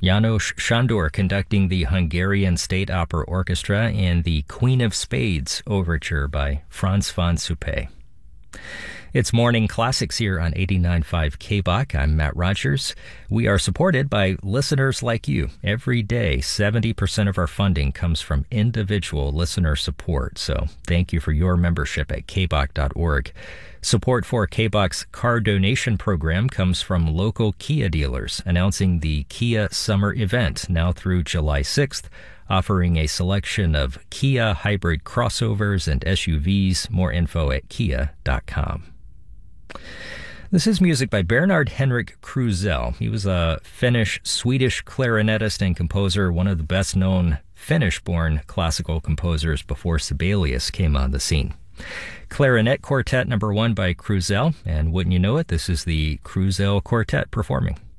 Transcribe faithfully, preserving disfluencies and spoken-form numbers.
János Sándor conducting the Hungarian State Opera Orchestra and the Queen of Spades Overture by Franz von Suppé. It's Morning Classics here on eighty-nine point five K B O C. I'm Matt Rogers. We are supported by listeners like you. Every day, seventy percent of our funding comes from individual listener support. So thank you for your membership at k b o c dot org. Support for K B O C's car donation program comes from local Kia dealers, announcing the Kia Summer Event now through July sixth, offering a selection of Kia hybrid crossovers and S U Vs. More info at kia dot com. This is music by Bernard Henrik Krusell. He was a Finnish-Swedish clarinetist and composer, one of the best-known Finnish-born classical composers before Sibelius came on the scene. Clarinet Quartet number one by Krusell, and wouldn't you know it, this is the Krusell Quartet performing.